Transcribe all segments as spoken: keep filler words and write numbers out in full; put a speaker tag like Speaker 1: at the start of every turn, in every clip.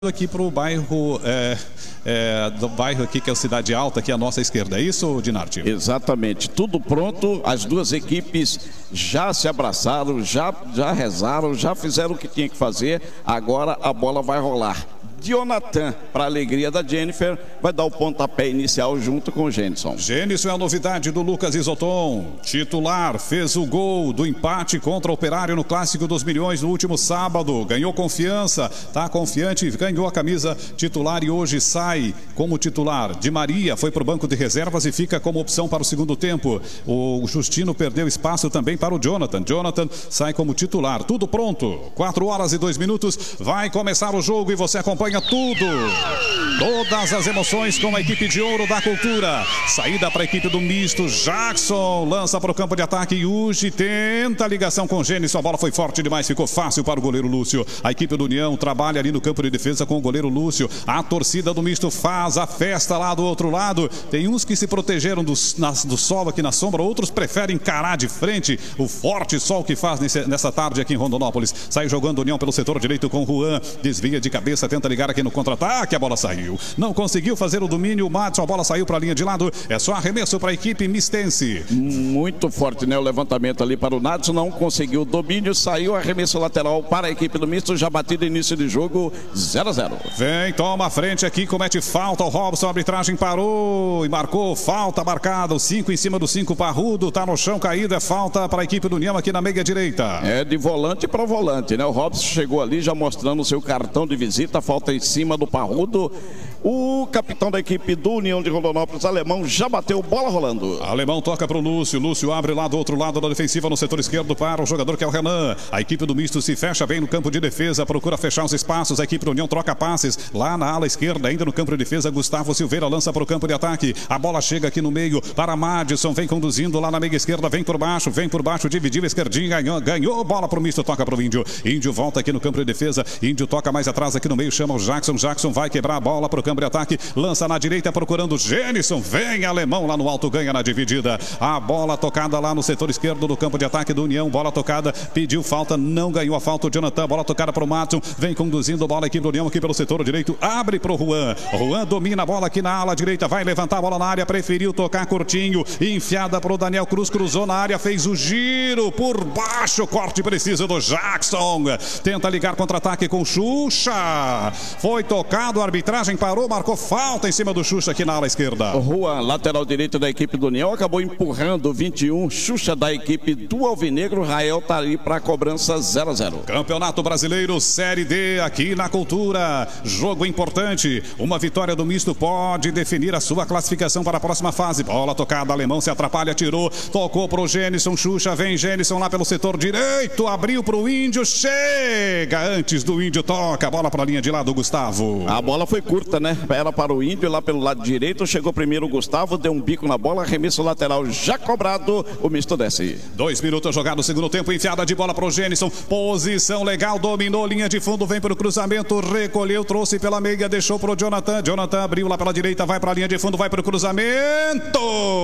Speaker 1: Aqui para o bairro é, é, do bairro aqui que é o Cidade Alta, aqui à nossa esquerda, é isso, Dinarte?
Speaker 2: Exatamente, tudo pronto, as duas equipes já se abraçaram, já, já rezaram, já fizeram o que tinha que fazer, agora a bola vai rolar. Jonathan, para a alegria da Jennifer, vai dar o pontapé inicial junto com o Jenison.
Speaker 1: Jenison é a novidade do Lucas Isoton, titular, fez o gol do empate contra o Operário no Clássico dos Milhões no último sábado, ganhou confiança, tá confiante, ganhou a camisa titular e hoje sai como titular. Di Maria foi para o banco de reservas e fica como opção para o segundo tempo. O Justino perdeu espaço também para o Jonathan. Jonathan sai como titular. Tudo pronto, quatro horas e dois minutos, vai começar o jogo e você acompanha tudo, todas as emoções com a equipe de ouro da cultura. Saída para a equipe do misto, Jackson lança para o campo de ataque, Yuji tenta a ligação com o Gênesis, a bola foi forte demais, ficou fácil para o goleiro Lúcio. A equipe do União trabalha ali no campo de defesa com o goleiro Lúcio. A torcida do misto faz a festa lá do outro lado, tem uns que se protegeram do, na, do sol aqui na sombra, outros preferem encarar de frente o forte sol que faz nesse, nessa tarde aqui em Rondonópolis. Sai jogando União pelo setor direito com Juan, desvia de cabeça, tenta ligar aqui no contra-ataque, a bola saiu, não conseguiu fazer o domínio, o Madison, a bola saiu para a linha de lado, é só arremesso para a equipe mistense.
Speaker 2: Muito forte, né, o levantamento ali para o Madison, não conseguiu o domínio, saiu arremesso lateral para a equipe do misto, já batido início de jogo, zero a zero.
Speaker 1: Vem, toma a frente aqui, comete falta o Robson, a arbitragem parou e marcou falta marcada, o cinco em cima do cinco, Parrudo, tá no chão caído, é falta para a equipe do União aqui na meia direita.
Speaker 2: É de volante para volante, né, o Robson chegou ali já mostrando o seu cartão de visita, falta em cima do Parrudo. O capitão da equipe do União de Rondonópolis, Alemão, já bateu, bola rolando.
Speaker 1: Alemão toca para o Lúcio, Lúcio abre lá do outro lado da defensiva no setor esquerdo para o jogador que é o Renan. A equipe do misto se fecha bem no campo de defesa, procura fechar os espaços, a equipe do União troca passes lá na ala esquerda, ainda no campo de defesa, Gustavo Silveira lança para o campo de ataque, a bola chega aqui no meio para Madison, vem conduzindo lá na meia esquerda, vem por baixo, vem por baixo, dividiu a esquerdinha, ganhou, ganhou bola para o misto, toca para o Índio, Índio volta aqui no campo de defesa, Índio toca mais atrás aqui no meio, chama o Jackson, Jackson vai quebrar a bola para o campo de ataque, lança na direita procurando o Gênesis, vem Alemão lá no alto, ganha na dividida, a bola tocada lá no setor esquerdo do campo de ataque do União, bola tocada, pediu falta, não ganhou a falta o Jonathan, bola tocada para o Madison, vem conduzindo a bola aqui do União aqui pelo setor direito, abre para o Juan, Juan domina a bola aqui na ala direita, vai levantar a bola na área, preferiu tocar curtinho, enfiada para o Daniel Cruz, cruzou na área, fez o giro por baixo, corte preciso do Jackson, tenta ligar contra-ataque com Xuxa, foi tocado, a arbitragem parou, marcou falta em cima do Xuxa aqui na ala esquerda.
Speaker 2: Juan, lateral direito da equipe do União, acabou empurrando o vinte e um, Xuxa da equipe do Alvinegro, Rael tá ali para a cobrança zero a zero.
Speaker 1: Campeonato Brasileiro Série D aqui na Cultura, jogo importante, uma vitória do misto pode definir a sua classificação para a próxima fase, bola tocada, Alemão se atrapalha, tirou, tocou pro Gênesis, Xuxa, vem Gênesis lá pelo setor direito, abriu pro Índio, chega antes do Índio, toca a bola para a linha de lado, Gustavo.
Speaker 2: A bola foi curta, né? Era para o Índio lá pelo lado direito, chegou primeiro o Gustavo, deu um bico na bola, arremesso lateral já cobrado, o misto desce.
Speaker 1: Dois minutos jogado no segundo tempo, enfiada de bola para o Gênesis, posição legal, dominou, linha de fundo, vem para o cruzamento, recolheu, trouxe pela meia, deixou para o Jonathan, Jonathan abriu lá pela direita, vai para a linha de fundo, vai para o cruzamento,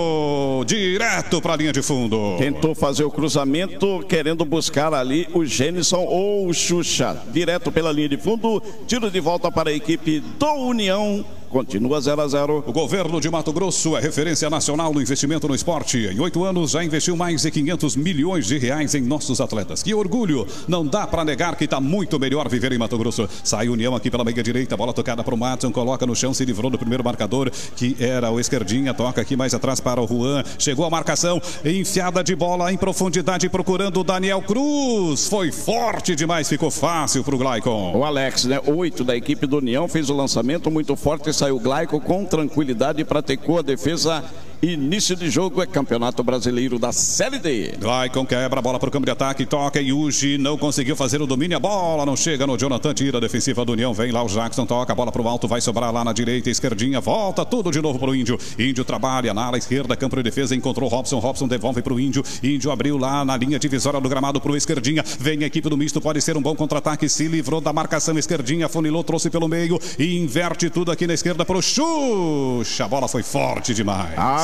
Speaker 1: direto para a linha de fundo.
Speaker 2: Tentou fazer o cruzamento, querendo buscar ali o Gênesis ou o Xuxa, direto pela linha de fundo, tiro de volta para a equipe do União. Continua zero a zero.
Speaker 1: O governo de Mato Grosso é referência nacional no investimento no esporte. Em oito anos já investiu mais de quinhentos milhões de reais em nossos atletas. Que orgulho! Não dá para negar que está muito melhor viver em Mato Grosso. Sai União aqui pela meia direita, bola tocada para o Madison, coloca no chão, se livrou do primeiro marcador, que era o esquerdinha, toca aqui mais atrás para o Juan. Chegou a marcação, enfiada de bola em profundidade, procurando o Daniel Cruz. Foi forte demais, ficou fácil para o Glaicon.
Speaker 2: O Alex, né? Oito da equipe do União, fez o lançamento muito forte, saiu o Glaico com tranquilidade, praticou a defesa. Início de jogo é Campeonato Brasileiro da Série D.
Speaker 1: Glaicon quebra a bola para o campo de ataque, toca Yuji, não conseguiu fazer o domínio, a bola não chega no Jonathan, tira a defensiva do União, vem lá o Jackson, toca a bola para o alto, vai sobrar lá na direita, esquerdinha, volta tudo de novo para o Índio. Índio trabalha na ala esquerda, campo de defesa, encontrou Robson, Robson devolve para o Índio, Índio abriu lá na linha divisória do gramado para o esquerdinha, vem a equipe do misto, pode ser um bom contra-ataque, se livrou da marcação esquerdinha, funilou, trouxe pelo meio e inverte tudo aqui na esquerda para o Xuxa, a bola foi forte demais.
Speaker 2: Ah,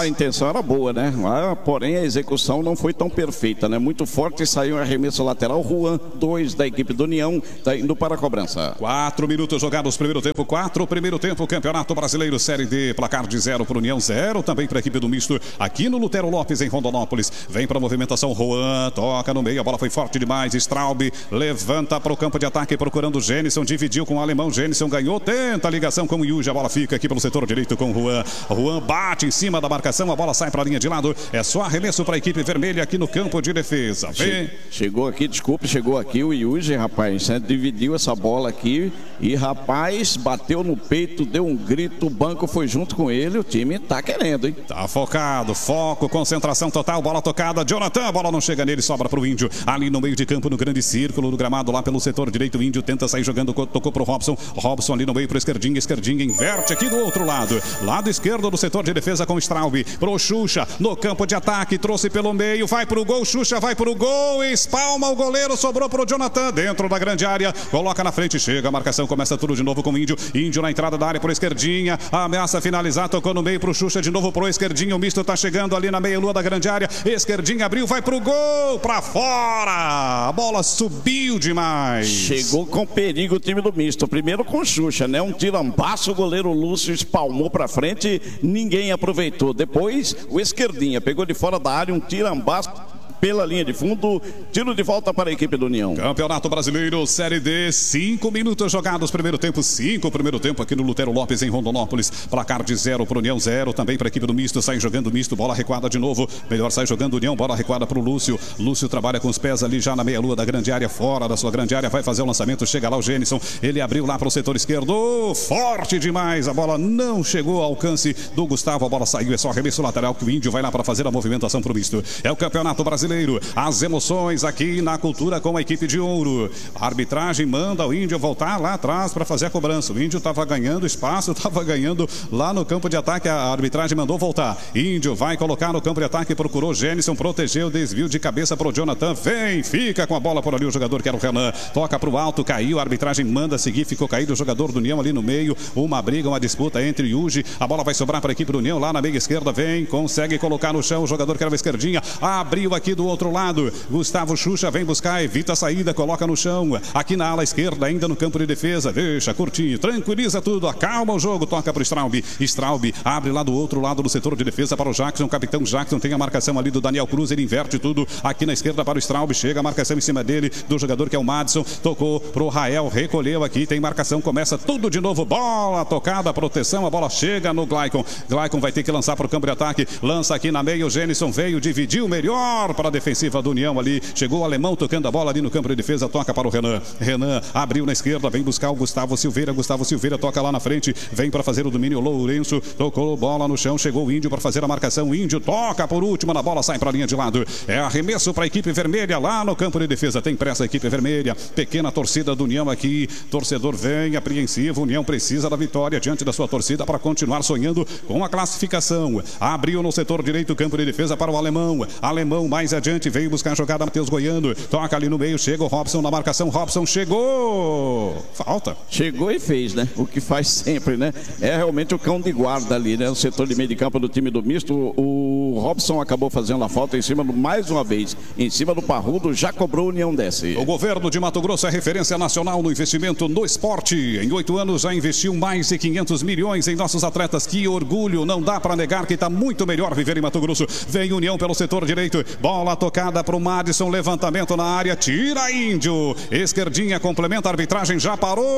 Speaker 2: a intenção era boa, né? Mas, porém, a execução não foi tão perfeita, né? Muito forte, saiu um arremesso lateral. Juan, dois da equipe do União, tá indo para a cobrança.
Speaker 1: Quatro minutos jogados, primeiro tempo, quatro, primeiro tempo, Campeonato Brasileiro Série D, placar de zero para o União, zero também para a equipe do misto, aqui no Lutero Lopes, em Rondonópolis. Vem para a movimentação, Juan, toca no meio, a bola foi forte demais, Straub levanta para o campo de ataque, procurando o Gênison, dividiu com o alemão, Gênison ganhou, tenta a ligação com o Yuji, a bola fica aqui pelo setor direito com o Juan. Juan bate em cima da marcação, a bola sai para a linha de lado, é só arremesso para a equipe vermelha aqui no campo de defesa. Vem.
Speaker 2: Chegou aqui, desculpe, chegou aqui o Yuji, rapaz, né? Dividiu essa bola aqui e, rapaz, bateu no peito, deu um grito, o banco foi junto com ele, o time tá querendo, hein?
Speaker 1: Tá focado, foco, concentração total, bola tocada, Jonathan, a bola não chega nele, sobra pro Índio, ali no meio de campo, no grande círculo do gramado, lá pelo setor direito, o Índio tenta sair jogando, tocou pro Robson, Robson ali no meio pro esquerdinho, esquerdinho, inverte aqui do outro lado, lado esquerdo do setor de defesa com o Straub, pro Xuxa, no campo de ataque, trouxe pelo meio, vai pro gol, Xuxa vai pro gol, espalma o goleiro, sobrou pro Jonathan, dentro da grande área, coloca na frente, chega a marcação, começa tudo de novo com o Índio, Índio na entrada da área por esquerdinha, ameaça finalizar, tocou no meio pro Xuxa, de novo pro esquerdinho, o misto tá chegando ali na meia-lua da grande área, esquerdinha abriu, vai pro gol, pra fora, a bola subiu demais.
Speaker 2: Chegou com perigo o time do misto, primeiro com o Xuxa, né, um tirambaço, o goleiro Lúcio espalmou pra frente, ninguém aproveitou, depois o esquerdinha pegou de fora da área, um tirambaço pela linha de fundo, tiro de volta para a equipe do União.
Speaker 1: Campeonato Brasileiro, Série D, cinco minutos jogados, primeiro tempo, cinco, primeiro tempo aqui no Lutero Lopes, em Rondonópolis, placar de zero para o União, zero também para a equipe do misto, sai jogando misto, bola recuada de novo, melhor sai jogando União, bola recuada para o Lúcio, Lúcio trabalha com os pés ali já na meia-lua da grande área, fora da sua grande área, vai fazer o lançamento, chega lá o Gênison, ele abriu lá para o setor esquerdo, forte demais, a bola não chegou ao alcance do Gustavo, a bola saiu, é só arremesso lateral que o Índio vai lá para fazer a movimentação para o misto, é o Campeonato Brasileiro, as emoções aqui na Cultura com a equipe de ouro. A arbitragem manda o Índio voltar lá atrás para fazer a cobrança. O Índio estava ganhando espaço, estava ganhando lá no campo de ataque. A arbitragem mandou voltar. Índio vai colocar no campo de ataque, procurou Gênison, protegeu, desvio de cabeça para o Jonathan. Vem, fica com a bola por ali o jogador que era o Renan. Toca para o alto, caiu. A arbitragem manda seguir, ficou caído o jogador do União ali no meio. Uma briga, uma disputa entre Yuji. A bola vai sobrar para a equipe do União lá na meia esquerda. Vem, consegue colocar no chão o jogador que era a esquerdinha. Abriu aqui do outro lado. Gustavo Xuxa vem buscar, evita a saída, coloca no chão. Aqui na ala esquerda, ainda no campo de defesa. Deixa curtinho, tranquiliza tudo, acalma o jogo, toca para o Straub. Straub abre lá do outro lado do setor de defesa para o Jackson. O capitão Jackson tem a marcação ali do Daniel Cruz. Ele inverte tudo aqui na esquerda para o Straub. Chega a marcação em cima dele do jogador que é o Madison. Tocou pro Rael, recolheu aqui, tem marcação, começa tudo de novo. Bola tocada, proteção, a bola chega no Glaicon. Glaicon vai ter que lançar para o campo de ataque. Lança aqui na meia, o Gênison veio, dividiu melhor para a defensiva do União ali, chegou o alemão tocando a bola ali no campo de defesa, toca para o Renan, Renan abriu na esquerda, vem buscar o Gustavo Silveira, Gustavo Silveira toca lá na frente, vem para fazer o domínio, Lourenço tocou bola no chão, chegou o Índio para fazer a marcação, o Índio toca por último, na bola sai para a linha de lado, é arremesso para a equipe vermelha lá no campo de defesa, tem pressa a equipe vermelha, pequena torcida do União aqui, torcedor vem apreensivo, União precisa da vitória diante da sua torcida para continuar sonhando com a classificação, abriu no setor direito o campo de defesa para o alemão, alemão mais adiante veio buscar a jogada, Matheus Goiano, toca ali no meio, chega o Robson na marcação, Robson chegou, falta.
Speaker 2: Chegou e fez, né? O que faz sempre, né? É realmente o cão de guarda ali, né? O setor de meio de campo do time do misto, o Robson acabou fazendo a falta em cima, do, mais uma vez, em cima do Parrudo, já cobrou, União desce.
Speaker 1: O governo de Mato Grosso é referência nacional no investimento no esporte. Em oito anos já investiu mais de quinhentos milhões em nossos atletas. Que orgulho, não dá para negar que está muito melhor viver em Mato Grosso. Vem União pelo setor direito, bola tocada para o Madison, levantamento na área, tira Índio, esquerdinha, complementa, a arbitragem já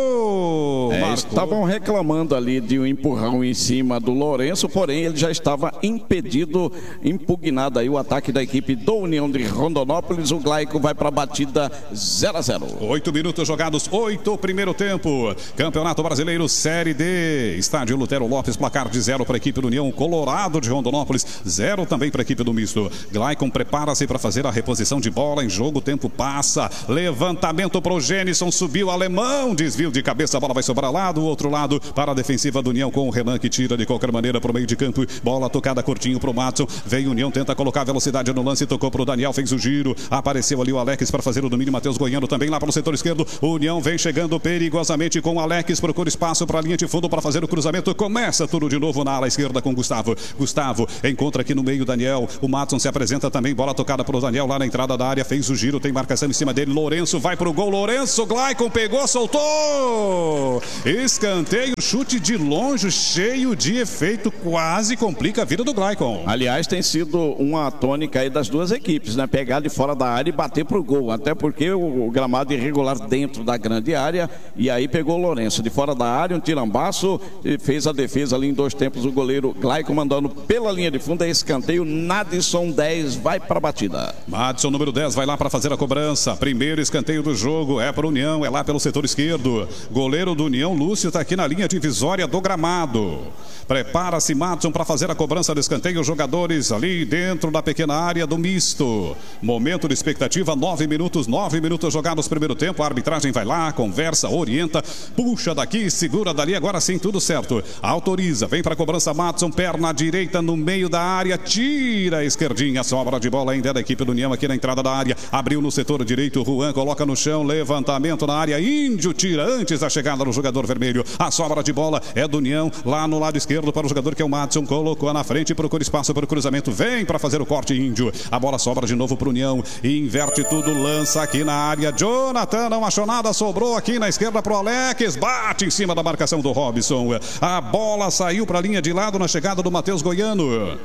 Speaker 1: parou.
Speaker 2: É, estavam reclamando ali de um empurrão em cima do Lourenço, porém ele já estava impedido, impugnado aí o ataque da equipe do União de Rondonópolis. O Glaico vai para a batida zero a zero.
Speaker 1: Oito minutos jogados, oito primeiro tempo. Campeonato Brasileiro Série D, estádio Lutero Lopes, placar de zero para a equipe do União. Colorado de Rondonópolis, zero também para a equipe do misto. Glaicon prepara Prepara-se para fazer a reposição de bola em jogo, o tempo passa. Levantamento pro Gênison, subiu o alemão, desvio de cabeça, a bola vai sobrar lá do outro lado para a defensiva do União com o Renan que tira de qualquer maneira pro meio de campo. Bola tocada curtinho pro Madison. Vem União, tenta colocar velocidade no lance, tocou pro Daniel, fez o giro. Apareceu ali o Alex para fazer o domínio, Matheus Goiano também lá para o setor esquerdo. O União vem chegando perigosamente com o Alex, procura espaço para a linha de fundo para fazer o cruzamento. Começa tudo de novo na ala esquerda com Gustavo. Gustavo encontra aqui no meio Daniel. O Madison se apresenta também, bola tocada pro Daniel lá na entrada da área, fez o giro, tem marcação em cima dele. Lourenço vai pro gol, Lourenço, Glaicon pegou, soltou. Escanteio, chute de longe, cheio de efeito, quase complica a vida do Glaicon.
Speaker 2: Aliás, tem sido uma tônica aí das duas equipes, né? Pegar de fora da área e bater pro gol, até porque o, o gramado irregular dentro da grande área, e aí pegou o Lourenço de fora da área, um tirambaço, e fez a defesa ali em dois tempos. O goleiro Glaicon mandando pela linha de fundo, é escanteio. Nadson dez vai para a batida.
Speaker 1: Madison, número dez, vai lá para fazer a cobrança. Primeiro escanteio do jogo é para o União, é lá pelo setor esquerdo. Goleiro do União, Lúcio, está aqui na linha divisória do gramado. Prepara-se Madison para fazer a cobrança do escanteio. Os jogadores ali dentro da pequena área do misto. Momento de expectativa, nove minutos, nove minutos jogados primeiro tempo. A arbitragem vai lá, conversa, orienta, puxa daqui, segura dali, agora sim tudo certo. Autoriza, vem para a cobrança Madison, perna direita no meio da área, tira a esquerdinha, sobra de bola ainda da equipe do União aqui na entrada da área. Abriu no setor direito, Juan coloca no chão, levantamento na área, Índio tira antes da chegada do jogador vermelho. A sobra de bola é do União, lá no lado esquerdo para o jogador que é o Madison, colocou na frente, procura espaço para o cruzamento, vem para fazer o corte Índio. A bola sobra de novo para o União, inverte tudo, lança aqui na área. Jonathan não achou nada, sobrou aqui na esquerda para o Alex, bate em cima da marcação do Robson. A bola saiu para a linha de lado na chegada do Matheus Goiano.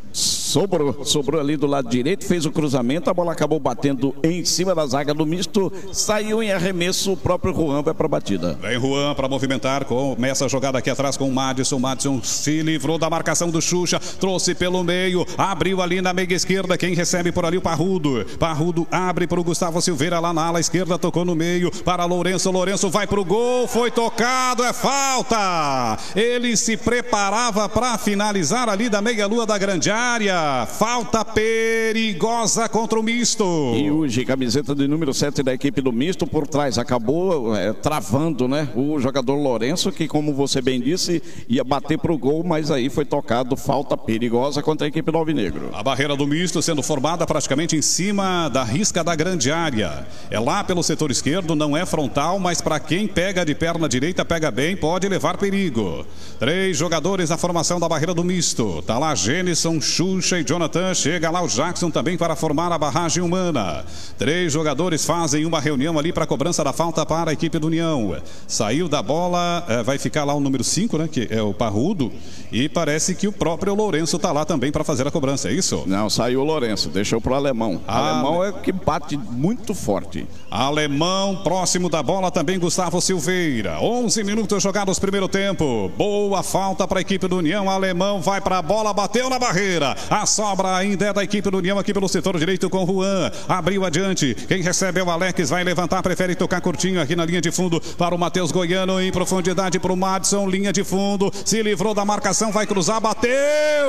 Speaker 2: Sobrou, sobrou ali do lado direito, fez o cruzamento, a bola acabou batendo em cima da zaga do misto, saiu em arremesso, o próprio Juan vai para a batida.
Speaker 1: Vem Juan para movimentar, começa a jogada aqui atrás com o Madison. Madison se livrou da marcação do Xuxa, trouxe pelo meio, abriu ali na meia esquerda, quem recebe por ali o Parrudo. Parrudo abre para o Gustavo Silveira lá na ala esquerda, tocou no meio para Lourenço, Lourenço vai para o gol, foi tocado, é falta. Ele se preparava para finalizar ali da meia lua da grande área. Falta perigosa contra o misto.
Speaker 2: E hoje, camiseta de número sete da equipe do misto por trás. Acabou é, travando, né? O jogador Lourenço, que como você bem disse, ia bater pro gol, mas aí foi tocado. Falta perigosa contra a equipe do Alvinegro.
Speaker 1: A barreira do misto sendo formada praticamente em cima da risca da grande área. É lá pelo setor esquerdo, não é frontal, mas para quem pega de perna direita, pega bem, pode levar perigo. Três jogadores na formação da barreira do misto. Tá lá Gênison, Xuxa e Jonathan, chega lá o Jackson também para formar a barragem humana. Três jogadores fazem uma reunião ali para a cobrança da falta para a equipe do União. Saiu da bola, é, vai ficar lá o número cinco, né, que é o Parrudo, e parece que o próprio Lourenço está lá também para fazer a cobrança, é isso?
Speaker 2: Não, saiu o Lourenço, deixou para o Alemão. A... Alemão é que bate muito forte.
Speaker 1: Alemão, próximo da bola também Gustavo Silveira. onze minutos jogados primeiro tempo. Boa falta para a equipe do União. Alemão vai para a bola, bateu na barreira. A sobra ainda é da equipe do União aqui pelo setor direito com Juan. Abriu adiante. Quem recebe é o Alex. Vai levantar, prefere tocar curtinho aqui na linha de fundo para o Matheus Goiano. Em profundidade para o Madison. Linha de fundo. Se livrou da marcação. Vai cruzar. Bateu.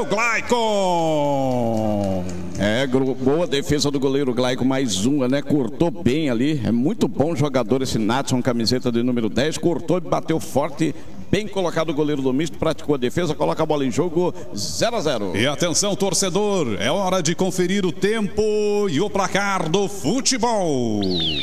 Speaker 1: Glaicon.
Speaker 2: É, boa defesa do goleiro Glaicon. Mais uma, né? Cortou bem ali. É muito bom jogador esse Natson, camiseta de número dez. Cortou e bateu forte. Bem colocado o goleiro do misto, praticou a defesa, coloca a bola em jogo, zero a zero.
Speaker 1: E atenção, torcedor, é hora de conferir o tempo e o placar do futebol.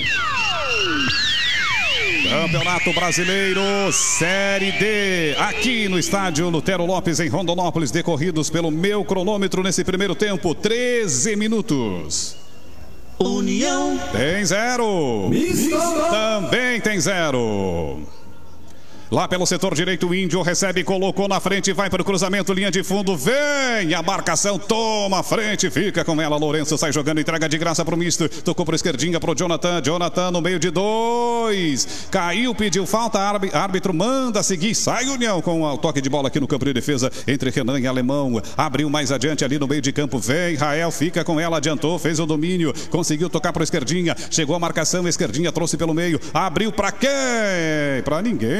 Speaker 1: Campeonato Brasileiro, Série D, aqui no estádio Lutero Lopes, em Rondonópolis, decorridos pelo meu cronômetro nesse primeiro tempo, treze minutos.
Speaker 3: União
Speaker 1: tem zero.
Speaker 3: Misto
Speaker 1: também tem zero. Lá pelo setor direito, o Índio recebe, colocou na frente, vai para o cruzamento, linha de fundo, vem a marcação, toma a frente, fica com ela, Lourenço sai jogando, entrega de graça para o misto, tocou para a esquerdinha para o Jonathan, Jonathan no meio de dois, caiu, pediu falta, árbitro manda seguir, sai União com o toque de bola aqui no campo de defesa, entre Renan e Alemão, abriu mais adiante ali no meio de campo, vem Rael, fica com ela, adiantou, fez o domínio, conseguiu tocar para a esquerdinha, chegou a marcação, a esquerdinha trouxe pelo meio, abriu para quem? Para ninguém, Dinar.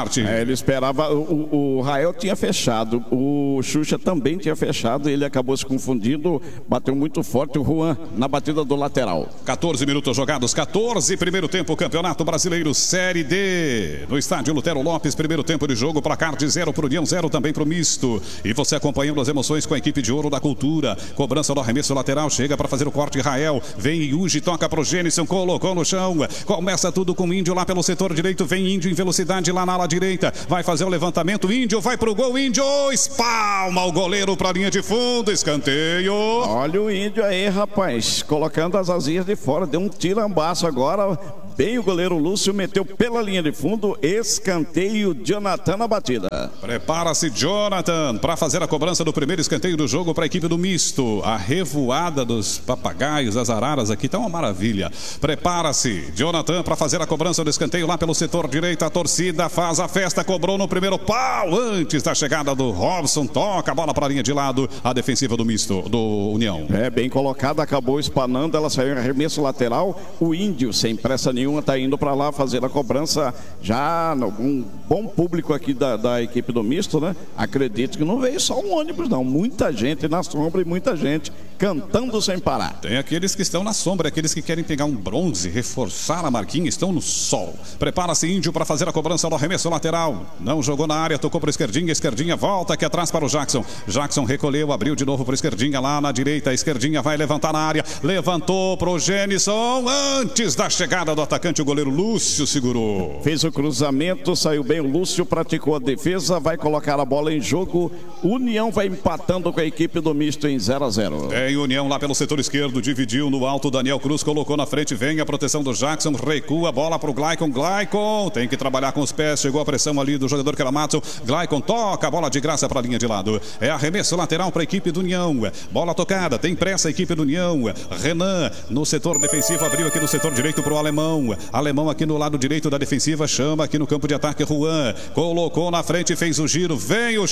Speaker 1: Bart.
Speaker 2: É, ele esperava, o, o Rael tinha fechado, o Xuxa também tinha fechado, ele acabou se confundindo, bateu muito forte o Juan na batida do lateral.
Speaker 1: quatorze minutos jogados, quatorze, primeiro tempo, Campeonato Brasileiro Série D. No estádio Lutero Lopes, primeiro tempo de jogo, placar de zero para o União, zero também para o misto. E você acompanhando as emoções com a equipe de Ouro da Cultura. Cobrança do arremesso lateral, chega para fazer o corte Rael. Vem Yuji, toca pro Gênison, colocou no chão. Começa tudo com o Índio lá pelo setor direito. Vem Índio em velocidade lá na ala direita. Vai fazer o levantamento. Índio vai pro gol. Índio espalma o goleiro para a linha de fundo. Escanteio.
Speaker 2: Olha o Índio aí, rapaz. Colocando as asinhas de fora. Deu um tirambaço agora. Bem, o goleiro Lúcio meteu pela linha de fundo, escanteio, Jonathan na batida.
Speaker 1: Prepara-se Jonathan para fazer a cobrança do primeiro escanteio do jogo para a equipe do misto. A revoada dos papagaios, das araras aqui tá uma maravilha. Prepara-se Jonathan para fazer a cobrança do escanteio lá pelo setor direito. A torcida faz a festa, cobrou no primeiro pau antes da chegada do Robson. Toca a bola para a linha de lado, a defensiva do misto, do União.
Speaker 2: É, bem colocada, acabou espanando, ela saiu em arremesso lateral. O Índio, sem pressa nenhuma, está indo para lá fazer a cobrança. Já um bom público aqui da, da equipe do misto, né? Acredito que não veio só um ônibus, não. Muita gente na sombra e muita gente cantando sem parar.
Speaker 1: Tem aqueles que estão na sombra, aqueles que querem pegar um bronze, reforçar a marquinha, estão no sol. Prepara-se Índio para fazer a cobrança do arremesso lateral. Não jogou na área, tocou para a esquerdinha, esquerdinha volta aqui atrás para o Jackson. Jackson recolheu, abriu de novo para a esquerdinha lá na direita. A esquerdinha vai levantar na área, levantou para o Gênison antes da chegada do atacante. O goleiro Lúcio segurou.
Speaker 2: Fez o cruzamento, saiu bem o Lúcio, praticou a defesa, vai colocar a bola em jogo. União vai empatando com a equipe do misto em zero a zero.
Speaker 1: Tem União lá pelo setor esquerdo, dividiu no alto, Daniel Cruz colocou na frente, vem a proteção do Jackson, recua a bola para o Glaicon, Glaicon tem que trabalhar com os pés, chegou a pressão ali do jogador Karamatsu, Glaicon toca a bola de graça para a linha de lado, é arremesso lateral para a equipe do União, bola tocada, tem pressa a equipe do União, Renan no setor defensivo, abriu aqui no setor direito para o Alemão, Alemão aqui no lado direito da defensiva, chama aqui no campo de ataque Juan, colocou na frente, fez o giro, vem o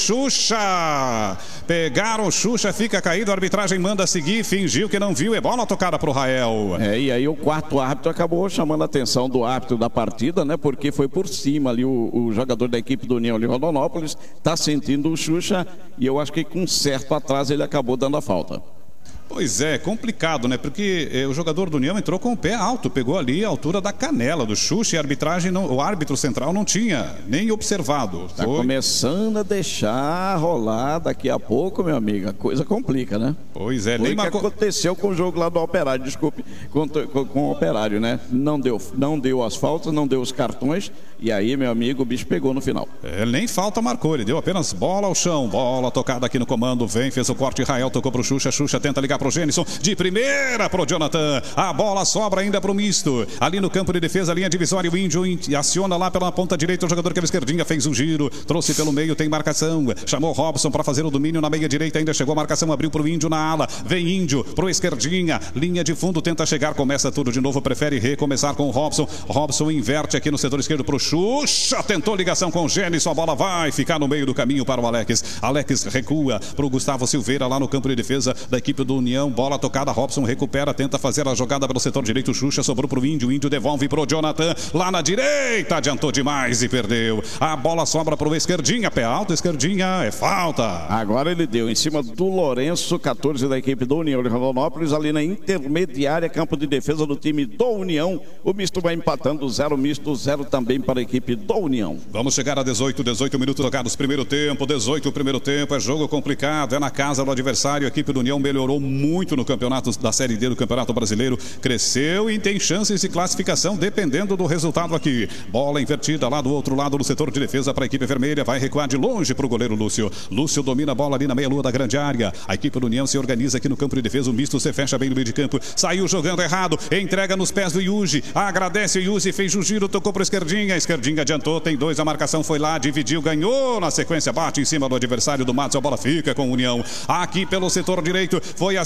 Speaker 1: Xuxa, pegaram o Xuxa, fica caído, a arbitragem manda seguir, fingiu que não viu, é bola tocada pro Rael.
Speaker 2: É, e aí o quarto árbitro acabou chamando a atenção do árbitro da partida, né, porque foi por cima ali o, o jogador da equipe do União de Rondonópolis, tá sentindo o Xuxa, e eu acho que com certo atraso ele acabou dando a falta.
Speaker 1: Pois é, complicado, né? Porque eh, o jogador do União entrou com o pé alto, pegou ali a altura da canela do Xuxa e a arbitragem, não, o árbitro central não tinha nem observado.
Speaker 2: Tá Foi... começando a deixar rolar daqui a pouco, meu amigo, a coisa complica, né?
Speaker 1: Pois é,
Speaker 2: Foi
Speaker 1: nem
Speaker 2: o que
Speaker 1: marcou...
Speaker 2: aconteceu com o jogo lá do Operário, desculpe, com, com, com o Operário, né? Não deu, não deu as faltas, não deu os cartões, e aí, meu amigo, o bicho pegou no final.
Speaker 1: É, nem falta marcou, ele deu apenas bola ao chão, bola tocada aqui no comando, vem, fez o corte, Rael tocou pro Xuxa, Xuxa tenta ligar pro Gênison, de primeira pro Jonathan, a bola sobra ainda pro misto, ali no campo de defesa, linha divisória, o Índio aciona lá pela ponta direita, o jogador que é esquerdinha, fez um giro, trouxe pelo meio, tem marcação, chamou Robson para fazer o domínio na meia direita, ainda chegou a marcação, abriu pro Índio na ala, vem Índio pro esquerdinha, linha de fundo, tenta chegar, começa tudo de novo, prefere recomeçar com o Robson, Robson inverte aqui no setor esquerdo pro Xuxa, tentou ligação com o Gênison, a bola vai ficar no meio do caminho para o Alex, Alex recua pro Gustavo Silveira lá no campo de defesa da equipe do União, bola tocada, Robson recupera, tenta fazer a jogada pelo setor direito, Xuxa sobrou pro Índio, Índio devolve pro Jonathan, lá na direita, adiantou demais e perdeu, a bola sobra pro esquerdinha, pé alto, esquerdinha, é falta.
Speaker 2: Agora ele deu em cima do Lourenço, catorze da equipe do União de Rondonópolis, ali na intermediária, campo de defesa do time do União, o misto vai empatando, zero misto, zero também para a equipe do União.
Speaker 1: Vamos chegar a dezoito, dezoito minutos tocados, primeiro tempo, dezoito primeiro tempo, é jogo complicado, é na casa do adversário, a equipe do União melhorou muito no campeonato da Série D do Campeonato Brasileiro, cresceu e tem chances de classificação dependendo do resultado aqui. Bola invertida lá do outro lado do setor de defesa para a equipe vermelha, vai recuar de longe para o goleiro Lúcio. Lúcio domina a bola ali na meia-lua da grande área. A equipe do União se organiza aqui no campo de defesa, o misto se fecha bem no meio de campo, saiu jogando errado, entrega nos pés do Yuji, agradece o Yuji, fez o giro, tocou para a esquerdinha, a esquerdinha adiantou, tem dois, a marcação foi lá, dividiu, ganhou, na sequência bate em cima do adversário do Matos, a bola fica com o União. Aqui pelo setor direito, foi a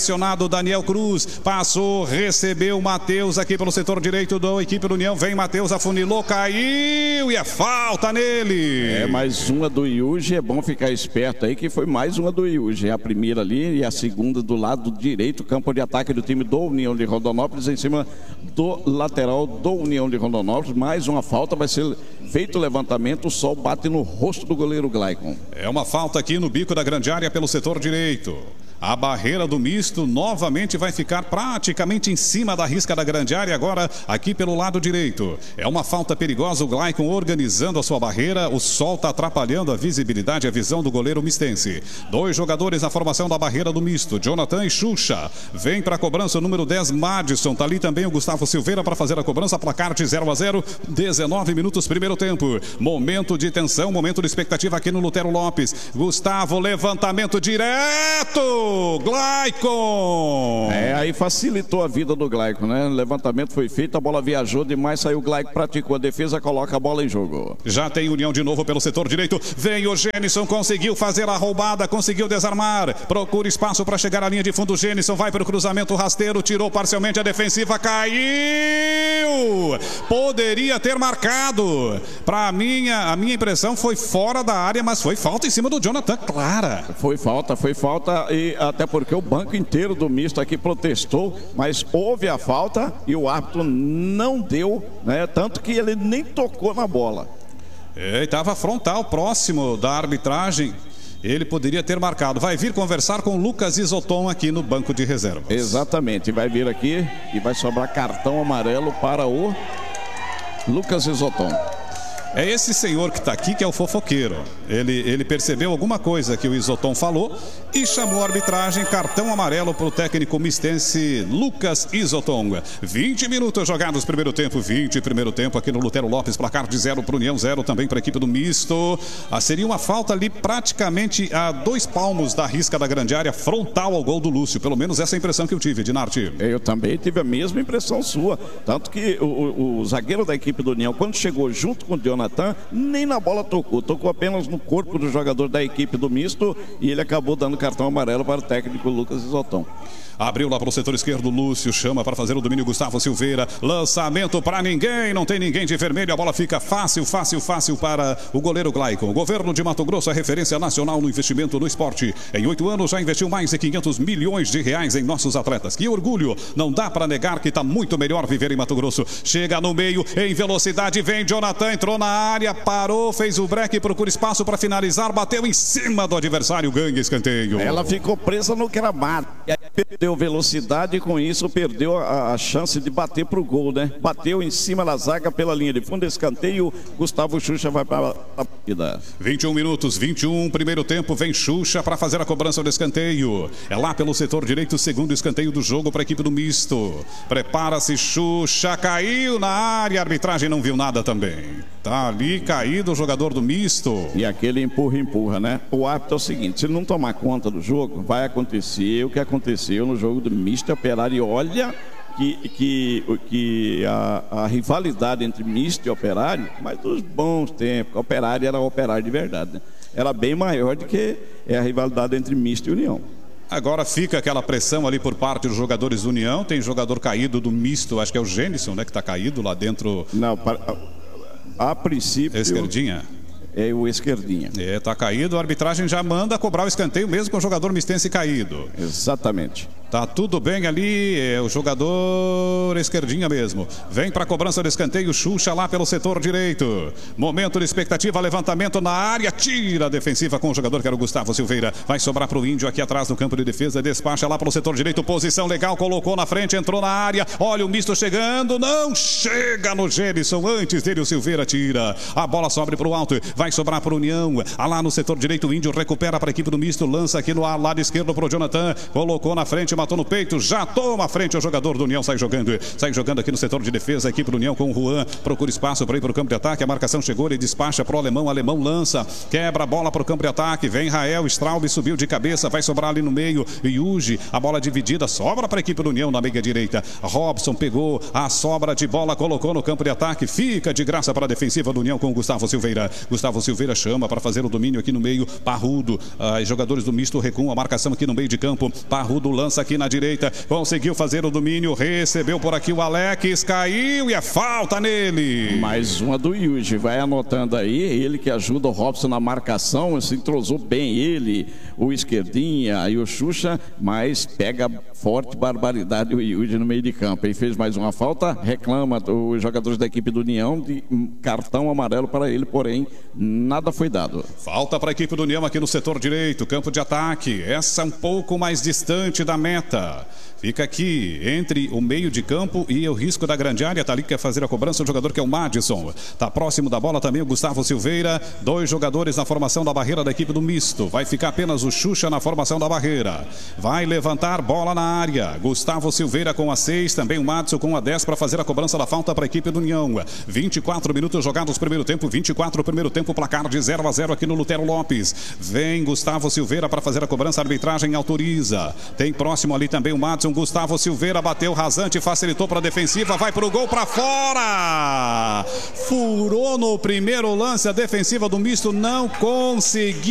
Speaker 1: acionado o Daniel Cruz, passou, recebeu o Matheus aqui pelo setor direito da equipe do União, vem Matheus, afunilou, caiu e é falta nele.
Speaker 2: É, mais uma do Yuji, é bom ficar esperto aí que foi mais uma do Yuji, a primeira ali e a segunda do lado direito, campo de ataque do time do União de Rondonópolis em cima do lateral do União de Rondonópolis, mais uma falta, vai ser feito o levantamento, o sol bate no rosto do goleiro Glaicon.
Speaker 1: É uma falta aqui no bico da grande área pelo setor direito. A barreira do misto novamente vai ficar praticamente em cima da risca da grande área, agora aqui pelo lado direito. É uma falta perigosa, o Glaicon organizando a sua barreira, o sol está atrapalhando a visibilidade e a visão do goleiro mistense. Dois jogadores na formação da barreira do misto, Jonathan e Xuxa. Vem para a cobrança o número dez, Madison. Está ali também o Gustavo Silveira para fazer a cobrança, placar de zero a zero, dezenove minutos, primeiro tempo. Momento de tensão, momento de expectativa aqui no Lutero Lopes. Gustavo, levantamento direto! Glaicon!
Speaker 2: É, aí facilitou a vida do Glaicon, né? O levantamento foi feito, a bola viajou demais, saiu o Glaicon, praticou a defesa, coloca a bola em jogo.
Speaker 1: Já tem União de novo pelo setor direito, vem o Gênison, conseguiu fazer a roubada, conseguiu desarmar, procura espaço para chegar à linha de fundo, Gênison vai para o cruzamento rasteiro, tirou parcialmente a defensiva, caiu! Poderia ter marcado. Para mim, a minha impressão foi fora da área, mas foi falta em cima do Jonathan, clara.
Speaker 2: Foi falta, foi falta e até porque o banco inteiro do misto aqui protestou, mas houve a falta e o árbitro não deu, né? Tanto que ele nem tocou na bola.
Speaker 1: É, estava frontal, próximo da arbitragem. Ele poderia ter marcado. Vai vir conversar com o Lucas Isoton aqui no banco de reservas.
Speaker 2: Exatamente, vai vir aqui e vai sobrar cartão amarelo para o Lucas Isoton.
Speaker 1: É esse senhor que está aqui que é o fofoqueiro. Ele, ele percebeu alguma coisa que o Isoton falou e chamou a arbitragem, cartão amarelo para o técnico mistense Lucas Isoton. vinte minutos jogados primeiro tempo, vinte primeiro tempo aqui no Lutero Lopes, placar de zero para o União, zero também para a equipe do misto. Ah, seria uma falta ali praticamente a dois palmos da risca da grande área, frontal ao gol do Lúcio. Pelo menos essa é a impressão que eu tive, Dinarte.
Speaker 2: Eu também tive a mesma impressão sua. Tanto que o, o, o zagueiro da equipe do União, quando chegou junto com o Jonathan, nem na bola tocou, tocou apenas no corpo do jogador da equipe do misto e ele acabou dando cartão amarelo para o técnico Lucas Isoton.
Speaker 1: Abriu lá para o setor esquerdo, Lúcio chama para fazer o domínio, Gustavo Silveira, lançamento para ninguém, não tem ninguém de vermelho, a bola fica fácil, fácil, fácil para o goleiro Glaicon. O governo de Mato Grosso é referência nacional no investimento no esporte. Em oito anos já investiu mais de quinhentos milhões de reais em nossos atletas. Que orgulho, não dá para negar que está muito melhor viver em Mato Grosso. Chega no meio, em velocidade, vem Jonathan, entrou na área, parou, fez o break, procura espaço para finalizar, bateu em cima do adversário, ganha escanteio.
Speaker 2: Ela ficou presa no gramado e aí perdeu velocidade e com isso perdeu a, a chance de bater para o gol, né? Bateu em cima da zaga pela linha de fundo, escanteio, Gustavo Xuxa vai para a partida.
Speaker 1: vinte e um minutos, vinte e um, primeiro tempo, vem Xuxa para fazer a cobrança do escanteio. É lá pelo setor direito, segundo escanteio do jogo para a equipe do misto. Prepara-se Xuxa, caiu na área, a arbitragem não viu nada também. Tá ali caído o jogador do misto.
Speaker 2: E aquele empurra, empurra, né? O árbitro é o seguinte, se ele não tomar conta do jogo, vai acontecer o que aconteceu no jogo do misto e operário. E olha que, que, que a, a rivalidade entre misto e operário, mas dos bons tempos, operário era operário de verdade, né? Era bem maior do que é a rivalidade entre misto e União.
Speaker 1: Agora fica aquela pressão ali por parte dos jogadores do União. Tem jogador caído do misto, acho que é o Gênison, né? Que está caído lá dentro.
Speaker 2: Não, para, a, a princípio...
Speaker 1: Esquerdinha?
Speaker 2: É o esquerdinha.
Speaker 1: É, tá caído, a arbitragem já manda cobrar o escanteio mesmo com o jogador mistense caído.
Speaker 2: Exatamente.
Speaker 1: Tá tudo bem ali, é o jogador esquerdinha mesmo. Vem para a cobrança do escanteio, Xuxa lá pelo setor direito. Momento de expectativa, levantamento na área, tira a defensiva com o jogador que era o Gustavo Silveira. Vai sobrar para o Índio aqui atrás no campo de defesa, despacha lá pelo setor direito, posição legal, colocou na frente, entrou na área. Olha o misto chegando, não chega no Gênison, antes dele o Silveira tira. A bola sobe para o alto, vai sobrar para o União. Ah, lá no setor direito, o Índio recupera para a equipe do misto, lança aqui no lado esquerdo para o Jonathan, colocou na frente, matou no peito, já toma a frente o jogador do União, sai jogando, sai jogando aqui no setor de defesa, a equipe do União com o Juan, procura espaço para ir para o campo de ataque, a marcação chegou, ele despacha para o alemão, o alemão lança, quebra a bola para o campo de ataque, vem Rael, Straub subiu de cabeça, vai sobrar ali no meio, Yuji, a bola dividida, sobra para a equipe do União na meia direita, Robson pegou a sobra de bola, colocou no campo de ataque, fica de graça para a defensiva do União com o Gustavo Silveira, Gustavo Silveira chama para fazer o domínio aqui no meio, Parrudo, ah, jogadores do misto recuam, a marcação aqui no meio de campo, Parrudo lança aqui aqui na direita, conseguiu fazer o domínio, recebeu por aqui o Alex, caiu e é falta nele.
Speaker 2: Mais uma do Yuji, vai anotando aí, ele que ajuda o Robson na marcação, se entrosou bem ele, o Esquerdinha e o Xuxa, mas pega forte barbaridade o Yuji no meio de campo. Ele fez mais uma falta, reclama os jogadores da equipe do União de cartão amarelo para ele, porém nada foi dado.
Speaker 1: Falta para a equipe do União aqui no setor direito, campo de ataque, essa um pouco mais distante da meta. Fica aqui entre o meio de campo e o risco da grande área. Tá ali que quer fazer a cobrança, o jogador que é o Madison. Tá próximo da bola também o Gustavo Silveira. Dois jogadores na formação da barreira da equipe do misto. Vai ficar apenas o Xuxa na formação da barreira. Vai levantar bola na área. Gustavo Silveira com a seis, também o Madison com a dez para fazer a cobrança da falta para a equipe do União. vinte e quatro minutos jogados primeiro tempo, vinte e quatro primeiro tempo, placar de zero a zero aqui no Lutero Lopes. Vem Gustavo Silveira para fazer a cobrança, a arbitragem autoriza. Tem próximo ali também o Madison. Gustavo Silveira bateu rasante, facilitou para a defensiva, vai para o gol, para fora! Furou no primeiro lance, a defensiva do misto não conseguiu.